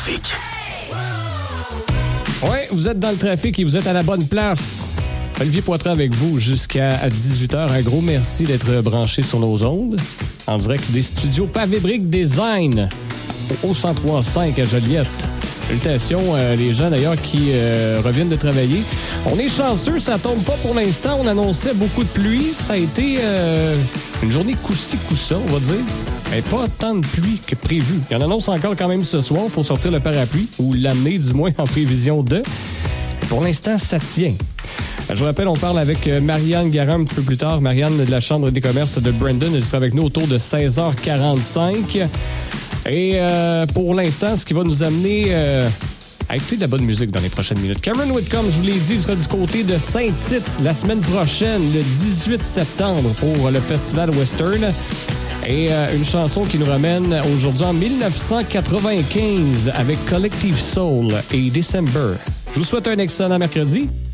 trafic. Ouais, vous êtes dans le trafic et vous êtes à la bonne place. Olivier Poitras avec vous jusqu'à 18h. Un gros merci d'être branché sur nos ondes. En direct des studios Pavé Brick Design au 103.5 à Joliette. Salutations, les gens d'ailleurs qui reviennent de travailler. On est chanceux, ça tombe pas pour l'instant. On annonçait beaucoup de pluie. Ça a été une journée coup-ci, coup-ça, on va dire. Mais pas tant de pluie que prévu. Il y en annonce encore quand même ce soir. Il faut sortir le parapluie, ou l'amener du moins en prévision de. Et pour l'instant, ça tient. Je vous rappelle, on parle avec Marianne Garin un petit peu plus tard. Marianne de la Chambre des commerces de Brandon. Elle sera avec nous autour de 16h45. Et pour l'instant, ce qui va nous amener à écouter de la bonne musique dans les prochaines minutes. Cameron Whitcomb, je vous l'ai dit, il sera du côté de Saint-Tite la semaine prochaine, le 18 septembre, pour le Festival Western. Et une chanson qui nous ramène aujourd'hui en 1995 avec Collective Soul et December. Je vous souhaite un excellent mercredi.